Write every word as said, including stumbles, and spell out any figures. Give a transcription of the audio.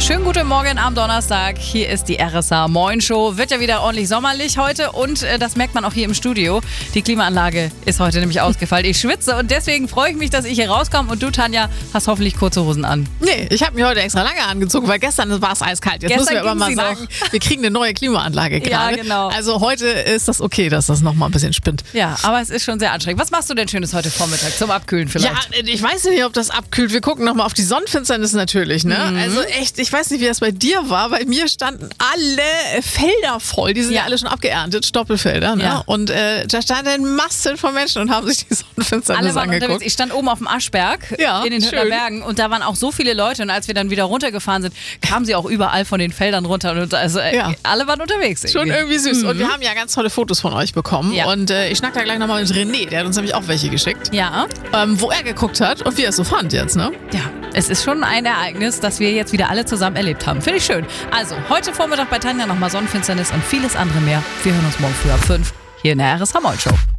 Schönen guten Morgen am Donnerstag. Hier ist die R S A Moin Show. Wird ja wieder ordentlich sommerlich heute und äh, das merkt man auch hier im Studio. Die Klimaanlage ist heute nämlich ausgefallen. Ich schwitze und deswegen freue ich mich, dass ich hier rauskomme und du, Tanja, hast hoffentlich kurze Hosen an. Nee, ich habe mir heute extra lange angezogen, weil gestern war es eiskalt. Jetzt Gestern müssen wir aber mal ging sie sagen, wir kriegen eine neue Klimaanlage gerade. Ja, genau. Also heute ist das okay, dass das nochmal ein bisschen spinnt. Ja, aber es ist schon sehr anstrengend. Was machst du denn Schönes heute Vormittag zum Abkühlen vielleicht? Ja, ich weiß nicht, ob das abkühlt. Wir gucken nochmal auf die Sonnenfinsternis natürlich. Ne? Mhm. Also echt, ich weiß nicht, wie das bei dir war. Bei mir standen alle Felder voll. Die sind ja, Ja. alle schon abgeerntet, Stoppelfelder. Ne? Ja. Und äh, da standen Massen von Menschen und haben sich die Sonnenfinsternis Alle waren angeguckt. unterwegs. Ich stand oben auf dem Aschberg Ja, in den Hüttner schön. Bergen und da waren auch so viele Leute und als wir dann wieder runtergefahren sind, kamen sie auch überall von den Feldern runter und also äh, Ja. alle waren unterwegs. Schon irgendwie süß. Mhm. Und wir haben ja ganz tolle Fotos von euch bekommen. Ja. Und äh, ich schnack da gleich nochmal mit René. Der hat uns nämlich auch welche geschickt. Ja, Ähm, wo er geguckt hat und wie er es so fand jetzt, ne? ja, es ist schon ein Ereignis, das wir jetzt wieder alle zusammen erlebt haben. Finde ich schön. Also, heute Vormittag bei Tanja nochmal Sonnenfinsternis und vieles andere mehr. Wir hören uns morgen früh ab fünf hier in der R S A Moin Show.